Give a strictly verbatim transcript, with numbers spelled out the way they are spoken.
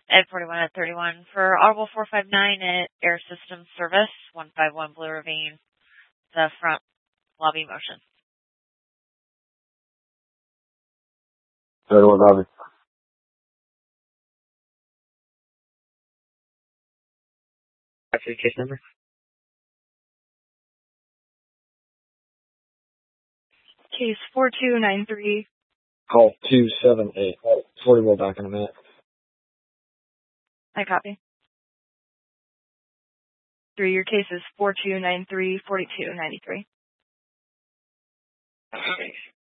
Ed forty-one at thirty-one for Audible four five nine at Air Systems Service, one five one Blue Ravine, the front lobby motion. thirty-one lobby. What's your case number? Case four two nine three. Call two seven eight. forty will back in a minute. I copy. Three, your case is four two nine three, forty-two ninety-three.